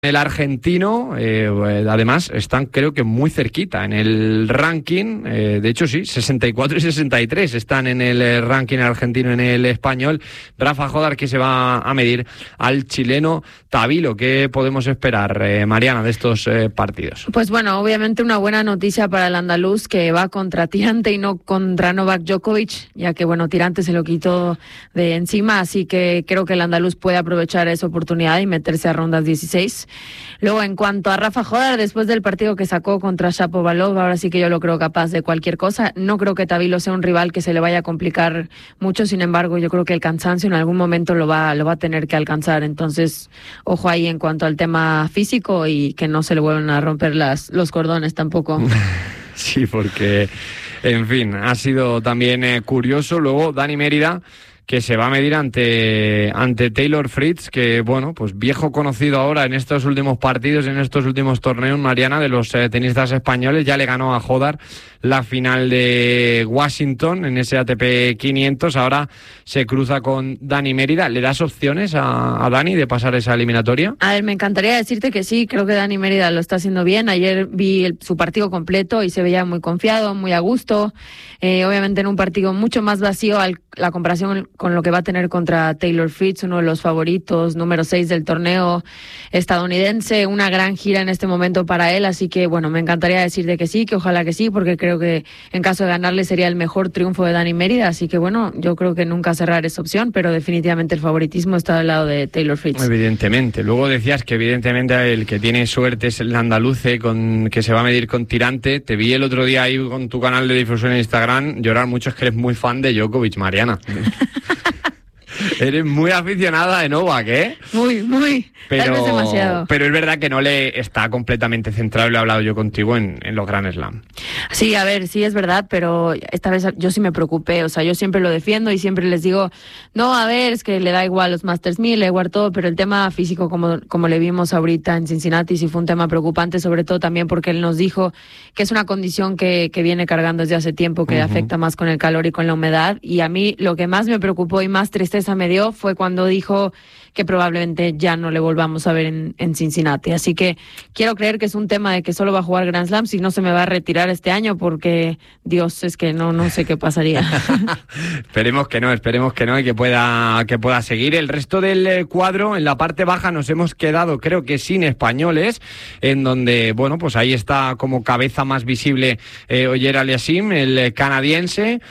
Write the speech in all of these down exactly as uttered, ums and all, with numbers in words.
El argentino, eh, además, están creo que muy cerquita en el ranking, eh, de hecho sí, sesenta y cuatro y sesenta y tres están en el eh, ranking argentino, en el español. Rafa Jódar, que se va a medir al chileno Tabilo. ¿Qué podemos esperar, eh, Mariana, de estos eh, partidos? Pues bueno, obviamente una buena noticia para el andaluz, que va contra Tirante y no contra Novak Djokovic, ya que bueno, Tirante se lo quitó de encima, así que creo que el andaluz puede aprovechar esa oportunidad y meterse a rondas dieciséis. Luego, en cuanto a Rafa Jódar, después del partido que sacó contra Shapovalov, ahora sí que yo lo creo capaz de cualquier cosa. No creo que Tabilo sea un rival que se le vaya a complicar mucho, sin embargo, yo creo que el cansancio en algún momento lo va, lo va a tener que alcanzar. Entonces, ojo ahí en cuanto al tema físico y que no se le vuelvan a romper las, los cordones tampoco. Sí, porque, en fin, ha sido también eh, curioso. Luego, Dani Mérida, que se va a medir ante, ante Taylor Fritz, que, bueno, pues viejo conocido ahora en estos últimos partidos, en estos últimos torneos, Mariana, de los eh, tenistas españoles. Ya le ganó a Jódar la final de Washington en ese A T P quinientos. Ahora se cruza con Dani Mérida. ¿Le das opciones a, a Dani de pasar esa eliminatoria? A ver, me encantaría decirte que sí, creo que Dani Mérida lo está haciendo bien. Ayer vi el, su partido completo y se veía muy confiado, muy a gusto. Eh, obviamente en un partido mucho más vacío al, la comparación con lo que va a tener contra Taylor Fritz, uno de los favoritos, número seis del torneo estadounidense. Una gran gira en este momento para él, así que bueno, me encantaría decirte que sí, que ojalá que sí, porque creo que en caso de ganarle sería el mejor triunfo de Dani Mérida, así que bueno, yo creo que nunca cerrar esa opción, pero definitivamente el favoritismo está del lado de Taylor Fritz. Evidentemente. Luego decías que evidentemente el que tiene suerte es el andaluce, con, que se va a medir con Tirante. Te vi el otro día ahí con tu canal de difusión en Instagram llorar mucho, es que eres muy fan de Djokovic, Mariana. Eres muy aficionada de Novak, ¿eh? Muy, muy. Pero, tal vez demasiado. Pero es verdad que no le está completamente centrado, y lo he hablado yo contigo en, en los Grand Slam. Sí, a ver, sí es verdad, pero esta vez yo sí me preocupé. O sea, yo siempre lo defiendo y siempre les digo, no, a ver, es que le da igual los Masters mil, le da igual todo, pero el tema físico, como, como le vimos ahorita en Cincinnati, sí fue un tema preocupante, sobre todo también porque él nos dijo que es una condición que, que viene cargando desde hace tiempo, que uh-huh. afecta más con el calor y con la humedad. Y a mí lo que más me preocupó y más tristeza me dio fue cuando dijo que probablemente ya no le volvamos a ver en, en Cincinnati. Así que quiero creer que es un tema de que solo va a jugar Grand Slam, si no se me va a retirar este año, porque Dios, es que no, no sé qué pasaría. Esperemos que no, esperemos que no y que pueda, que pueda seguir. El resto del cuadro, en la parte baja nos hemos quedado, creo que sin españoles, en donde, bueno, pues ahí está como cabeza más visible eh, Oyer Aliassime, el canadiense,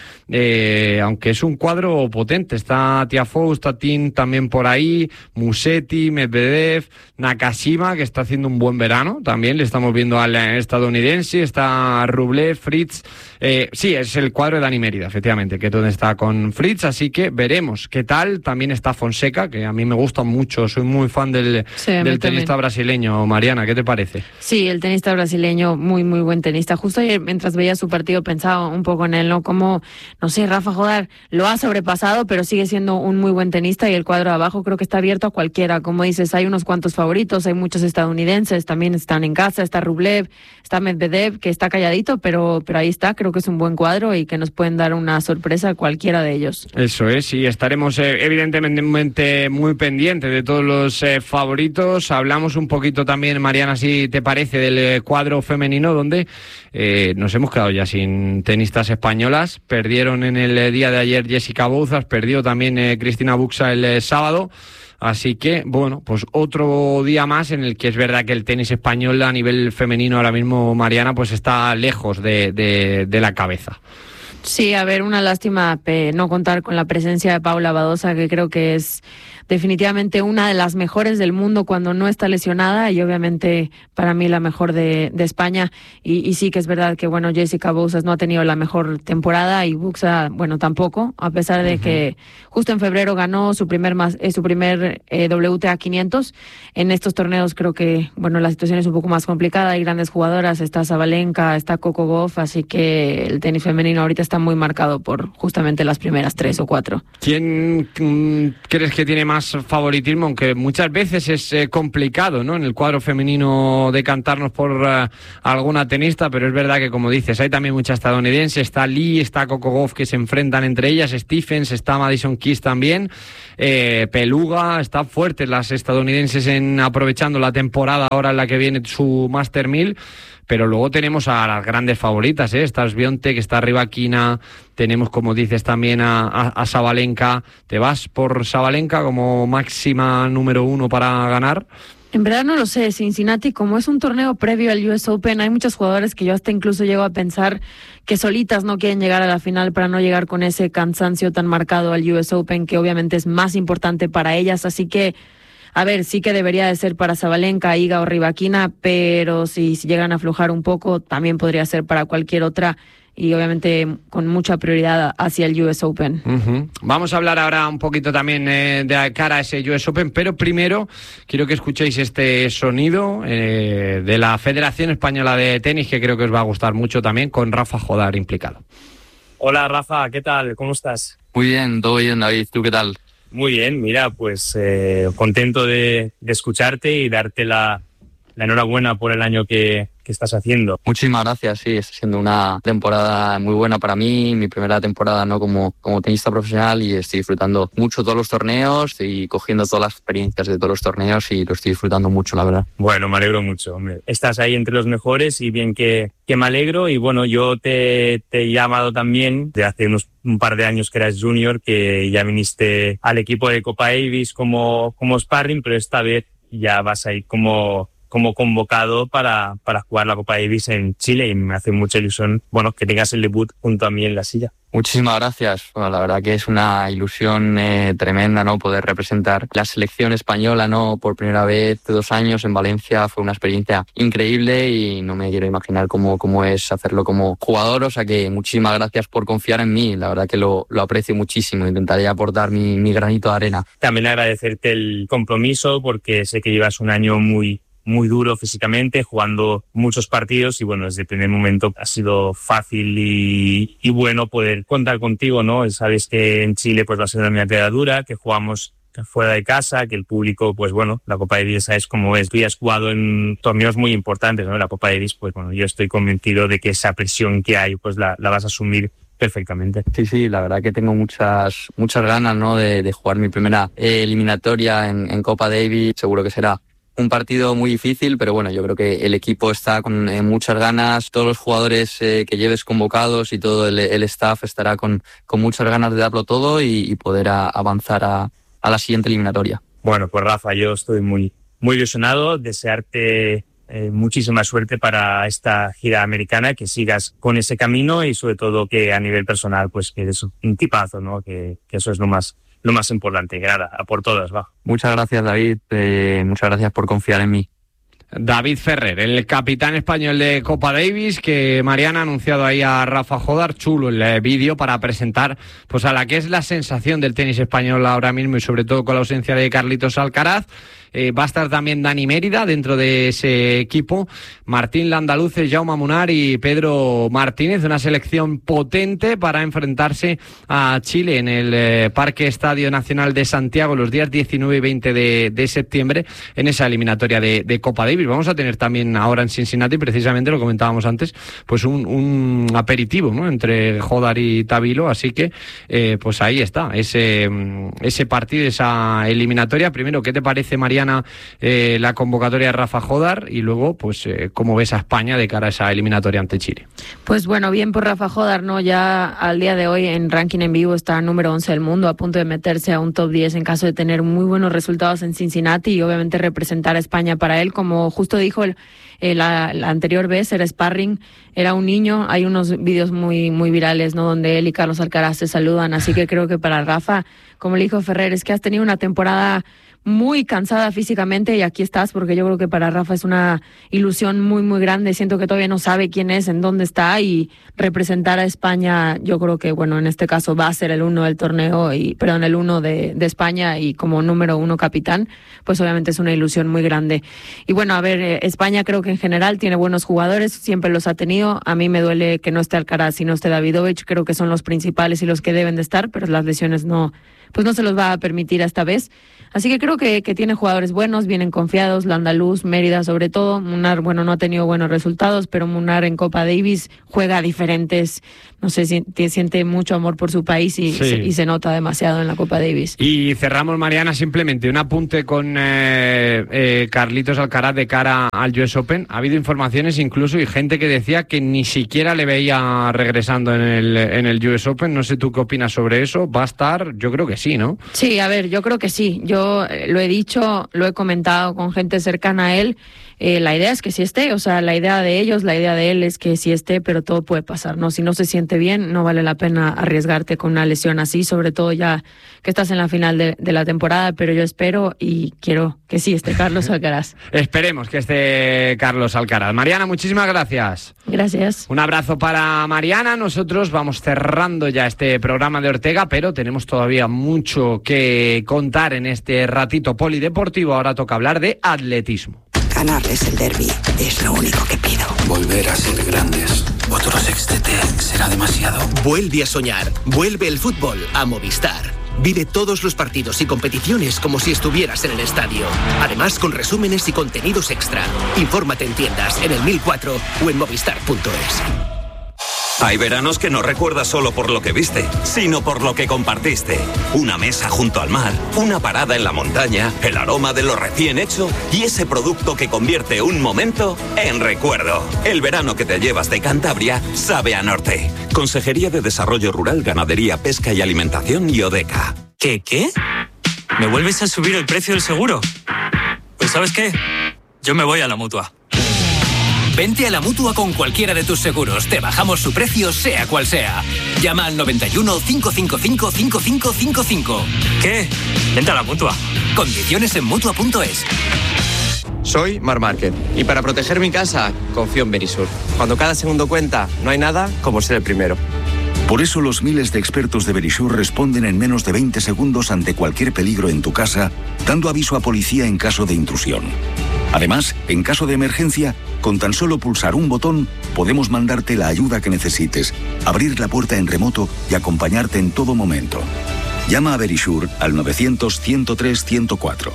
eh, aunque es un cuadro potente. Está Tiafoe, está Thiem también por ahí, Musetti, Medvedev, Nakashima, que está haciendo un buen verano, también le estamos viendo al estadounidense, está Rublev, Fritz, eh, sí, es el cuadro de Dani Mérida, efectivamente, que es donde está con Fritz, así que veremos qué tal. También está Fonseca, que a mí me gusta mucho, soy muy fan del, sí, del tenista brasileño. Mariana, ¿qué te parece? Sí, el tenista brasileño, muy, muy buen tenista. Justo ayer, mientras veía su partido, pensaba un poco en él, ¿no? Como, no sé, Rafa Jódar lo ha sobrepasado, pero sigue siendo un muy buen tenista, y el cuadro de abajo creo que está abierto a cualquiera. Como dices, hay unos cuantos favoritos, hay muchos estadounidenses, también están en casa, está Rublev, está Medvedev, que está calladito, pero, pero ahí está, creo que es un buen cuadro y que nos pueden dar una sorpresa a cualquiera de ellos. Eso es, y estaremos eh, evidentemente muy pendientes de todos los eh, favoritos. Hablamos un poquito también, Mariana, si te parece, del eh, cuadro femenino, donde eh, nos hemos quedado ya sin tenistas españolas. Perdieron en el eh, día de ayer Jessica Bouzas, perdió también eh, Cristina Buxa el eh, sábado. Así que, bueno, pues otro día más en el que es verdad que el tenis español a nivel femenino ahora mismo, Mariana, pues está lejos de, de, de la cabeza. Sí, a ver, una lástima eh, no contar con la presencia de Paula Badosa, que creo que es definitivamente una de las mejores del mundo cuando no está lesionada, y obviamente para mí la mejor de, de España. Y, y sí que es verdad que, bueno, Jessica Bouzas no ha tenido la mejor temporada y Buxa, bueno, tampoco, a pesar de uh-huh. que justo en febrero ganó su primer más, eh, su primer eh, W T A quinientos. En estos torneos creo que, bueno, la situación es un poco más complicada, hay grandes jugadoras, está Sabalenka, está Coco Gauff, así que el tenis femenino ahorita está muy marcado por justamente las primeras tres o cuatro. ¿Quién mm, crees que tiene más más favoritismo, aunque muchas veces es eh, complicado, ¿no?, en el cuadro femenino decantarnos por uh, alguna tenista, pero es verdad que, como dices, hay también mucha estadounidense, está Lee, está Coco Gauff, que se enfrentan entre ellas, Stephens, está Madison Keys también, eh, Peluga, están fuertes las estadounidenses en aprovechando la temporada ahora en la que viene su Master mil. Pero luego tenemos a las grandes favoritas, ¿eh? Está Swiatek, está Rybakina, tenemos, como dices, también a, a, a Sabalenka. ¿Te vas por Sabalenka como máxima número uno para ganar? En verdad no lo sé. Cincinnati, como es un torneo previo al U S Open, hay muchos jugadores que yo hasta incluso llego a pensar que solitas no quieren llegar a la final para no llegar con ese cansancio tan marcado al U S Open, que obviamente es más importante para ellas, así que a ver, sí que debería de ser para Sabalenka, Iga o Rybakina, pero si, si llegan a aflojar un poco, también podría ser para cualquier otra, y obviamente con mucha prioridad hacia el U S Open. Uh-huh. Vamos a hablar ahora un poquito también eh, de cara a ese U S Open, pero primero quiero que escuchéis este sonido eh, de la Federación Española de Tenis, que creo que os va a gustar mucho también, con Rafa Jodar implicado. Hola Rafa, ¿qué tal? ¿Cómo estás? Muy bien, todo bien, David. ¿Tú qué tal? Muy bien, mira, pues eh, contento de, de escucharte y darte la, la enhorabuena por el año que, que estás haciendo. Muchísimas gracias, sí, está siendo una temporada muy buena para mí, mi primera temporada no como, como tenista profesional, y estoy disfrutando mucho todos los torneos y cogiendo todas las experiencias de todos los torneos y lo estoy disfrutando mucho, la verdad. Bueno, me alegro mucho, hombre. Estás ahí entre los mejores y bien que, que me alegro, y bueno, yo te, te he llamado también de hace unos un par de años que eras junior, que ya viniste al equipo de Copa Davis como, como sparring, pero esta vez ya vas a ir como como convocado para, para jugar la Copa Davis en Chile, y me hace mucha ilusión, bueno, que tengas el debut junto a mí en la silla. Muchísimas gracias. Bueno, la verdad que es una ilusión eh, tremenda, ¿no?, poder representar la selección española, ¿no?, por primera vez de dos años en Valencia. Fue una experiencia increíble y no me quiero imaginar cómo, cómo es hacerlo como jugador, o sea que muchísimas gracias por confiar en mí, la verdad que lo, lo aprecio muchísimo, intentaré aportar mi, mi granito de arena. También agradecerte el compromiso, porque sé que llevas un año muy muy duro físicamente, jugando muchos partidos, y bueno, desde el primer momento ha sido fácil y, y bueno poder contar contigo, ¿no? Sabes que en Chile pues va a ser una eliminatoria dura, que jugamos fuera de casa, que el público, pues bueno, la Copa Davis es como es. Tú ya has jugado en torneos muy importantes, ¿no? La Copa Davis, pues bueno, yo estoy convencido de que esa presión que hay, pues la, la vas a asumir perfectamente. Sí, sí, la verdad que tengo muchas muchas ganas, ¿no?, de, de jugar mi primera eh, eliminatoria en, en Copa Davis. Seguro que será un partido muy difícil, pero bueno, yo creo que el equipo está con eh, muchas ganas, todos los jugadores eh, que lleves convocados y todo el, el staff estará con, con muchas ganas de darlo todo y, y poder a, avanzar a, a la siguiente eliminatoria. Bueno, pues Rafa, yo estoy muy, muy ilusionado, desearte eh, muchísima suerte para esta gira americana, que sigas con ese camino y sobre todo que a nivel personal pues que eres un tipazo, ¿no? Que, que eso es lo más lo más importante, que nada, a por todas, va. Muchas gracias, David, eh, muchas gracias por confiar en mí. David Ferrer, el capitán español de Copa Davis, que Mariana ha anunciado ahí a Rafa Jodar, chulo el vídeo para presentar pues a la que es la sensación del tenis español ahora mismo, y sobre todo con la ausencia de Carlitos Alcaraz. Eh, va a estar también Dani Mérida dentro de ese equipo, Martín Landaluce, Jaume Munar y Pedro Martínez, una selección potente para enfrentarse a Chile en el eh, Parque Estadio Nacional de Santiago los días diecinueve y veinte de, de septiembre en esa eliminatoria de, de Copa Davis. Vamos a tener también ahora en Cincinnati, precisamente lo comentábamos antes, pues un, un aperitivo, ¿no?, entre Jodar y Tabilo, así que eh, pues ahí está ese, ese partido, esa eliminatoria. Primero, ¿qué te parece, María, Eh, la convocatoria de Rafa Jodar, y luego pues eh, cómo ves a España de cara a esa eliminatoria ante Chile? Pues bueno, bien por Rafa Jodar, ¿no? Ya al día de hoy en ranking en vivo está número once del mundo, a punto de meterse a un top diez en caso de tener muy buenos resultados en Cincinnati, y obviamente representar a España para él, como justo dijo el, eh, la, la anterior vez, era sparring, era un niño. Hay unos vídeos muy muy virales, ¿no?, donde él y Carlos Alcaraz se saludan, así que creo que para Rafa, como le dijo Ferrer, es que has tenido una temporada muy cansada físicamente y aquí estás, porque yo creo que para Rafa es una ilusión muy muy grande. Siento que todavía no sabe quién es, en dónde está, y representar a España, yo creo que bueno, en este caso va a ser el uno del torneo, y perdón, el uno de, de España, y como número uno capitán, pues obviamente es una ilusión muy grande. Y bueno, a ver, eh, España creo que en general tiene buenos jugadores, siempre los ha tenido. A mí me duele que no esté Alcaraz y no esté Davidovich, creo que son los principales y los que deben de estar, pero las lesiones no pues no se los va a permitir esta vez. Así que creo que, que tiene jugadores buenos, vienen confiados, la Andaluz, Mérida sobre todo. Munar, bueno, no ha tenido buenos resultados, pero Munar en Copa Davis juega diferentes, no sé, siente, siente mucho amor por su país y, sí. se, y se nota demasiado en la Copa Davis. Y cerramos, Mariana, simplemente un apunte con eh, eh, Carlitos Alcaraz de cara al U S Open. Ha habido informaciones incluso y gente que decía que ni siquiera le veía regresando en el, en el U S Open. No sé tú qué opinas sobre eso. ¿Va a estar? Yo creo que sí, ¿no? Sí, a ver, yo creo que sí. Yo lo he dicho, lo he comentado con gente cercana a él. Eh, la idea es que sí esté, o sea, la idea de ellos, la idea de él es que sí esté, pero todo puede pasar, ¿no? Si no se siente bien, no vale la pena arriesgarte con una lesión así, sobre todo ya que estás en la final de, de la temporada, pero yo espero y quiero que sí esté Carlos Alcaraz. Esperemos que esté Carlos Alcaraz. Mariana, muchísimas gracias. Gracias. Un abrazo para Mariana. Nosotros vamos cerrando ya este programa de Ortega, pero tenemos todavía mucho que contar en este ratito polideportivo. Ahora toca hablar de atletismo. Ganarles el derbi es lo único que pido. Volver a ser grandes. Otro sextete será demasiado. Vuelve a soñar. Vuelve el fútbol a Movistar. Vive todos los partidos y competiciones como si estuvieras en el estadio. Además, con resúmenes y contenidos extra. Infórmate en tiendas, en el mil cuatro o en movistar punto es. Hay veranos que no recuerdas solo por lo que viste, sino por lo que compartiste. Una mesa junto al mar, una parada en la montaña, el aroma de lo recién hecho y ese producto que convierte un momento en recuerdo. El verano que te llevas de Cantabria sabe a norte. Consejería de Desarrollo Rural, Ganadería, Pesca y Alimentación y Odeca. ¿Qué, qué? ¿Me vuelves a subir el precio del seguro? Pues ¿sabes qué? Yo me voy a la Mutua. Vente a la Mutua con cualquiera de tus seguros. Te bajamos su precio, sea cual sea. Llama al noventa y uno, cinco cinco cinco, cinco cinco cinco cinco. ¿Qué? Vente a la Mutua. Condiciones en mutua punto es. Soy Mar Márquez y para proteger mi casa confío en Verisur. Cuando cada segundo cuenta, no hay nada como ser el primero. Por eso los miles de expertos de Verisur responden en menos de veinte segundos ante cualquier peligro en tu casa, dando aviso a policía en caso de intrusión. Además, en caso de emergencia, con tan solo pulsar un botón, podemos mandarte la ayuda que necesites, abrir la puerta en remoto y acompañarte en todo momento. Llama a Verisur al novecientos, ciento tres, ciento cuatro.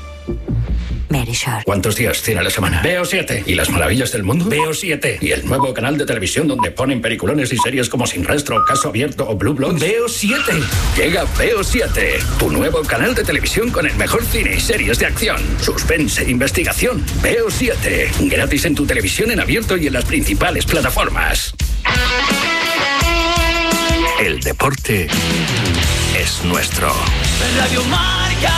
Verisur. ¿Cuántos días tiene la semana? Veo siete. ¿Y las maravillas del mundo? Veo siete. ¿Y el nuevo canal de televisión donde ponen peliculones y series como Sin Rastro, Caso Abierto o Blue Bloods? Veo siete. Llega Veo siete, tu nuevo canal de televisión con el mejor cine y series de acción, suspense e investigación. Veo siete. Gratis en tu televisión en abierto y en las principales plataformas. El deporte es nuestro. Radio Marca.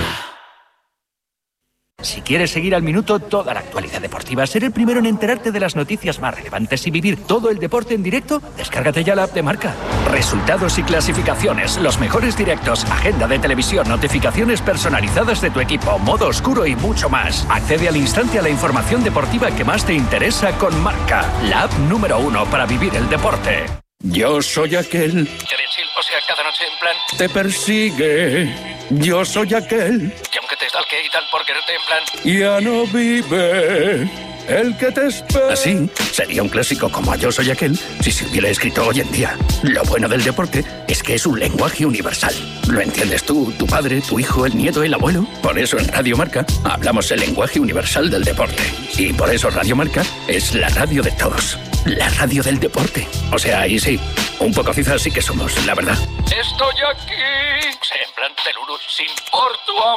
Si quieres seguir al minuto toda la actualidad deportiva, ser el primero en enterarte de las noticias más relevantes y vivir todo el deporte en directo, descárgate ya la app de Marca. Resultados y clasificaciones, los mejores directos, agenda de televisión, notificaciones personalizadas de tu equipo, modo oscuro y mucho más. Accede al instante a la información deportiva que más te interesa con Marca, la app número uno para vivir el deporte. Yo soy aquel. Terensil, o sea, cada noche en plan... Te persigue. Yo soy aquel. Y aunque te stalke y tal por quererte en plan... Ya no vive el que te espera. Así sería un clásico como Yo soy aquel si se hubiera escrito hoy en día. Lo bueno del deporte es que es un lenguaje universal. Lo entiendes tú, tu padre, tu hijo, el nieto, el abuelo. Por eso en Radio Marca hablamos el lenguaje universal del deporte. Y por eso Radio Marca es la radio de todos. La radio del deporte. O sea, ahí sí, un poco cizas sí que somos, la verdad. Estoy aquí, en plan teluru, sin por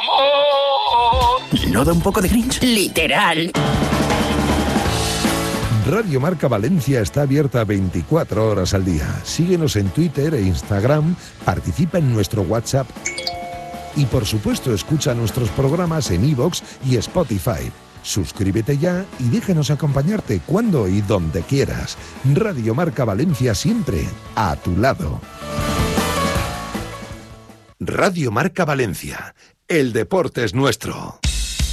tu amor. ¿No da un poco de Grinch? Literal. Radio Marca Valencia está abierta veinticuatro horas al día. Síguenos en Twitter e Instagram, participa en nuestro WhatsApp y por supuesto escucha nuestros programas en iVoox y Spotify. Suscríbete ya y déjanos acompañarte cuando y donde quieras. Radio Marca Valencia siempre a tu lado. Radio Marca Valencia. El deporte es nuestro.